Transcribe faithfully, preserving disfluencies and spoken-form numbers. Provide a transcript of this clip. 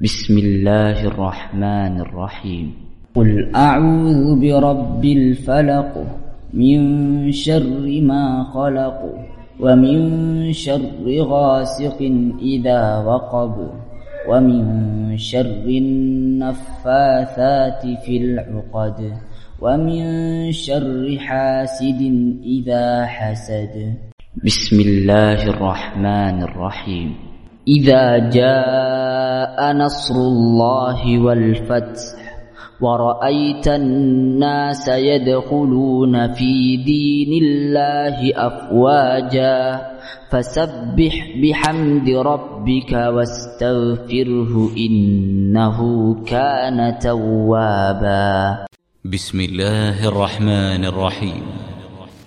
بسم الله الرحمن الرحيم. قل أعوذ برب الفلق من شر ما خلق ومن شر غاسق إذا وقب ومن شر النفاثات في العقد ومن شر حاسد إذا حسد. بسم الله الرحمن الرحيم. إذا جاء نصر الله والفتح ورأيت الناس يدخلون في دين الله أفواجا فسبح بحمد ربك واستغفره إنه كان توابا. بسم الله الرحمن الرحيم.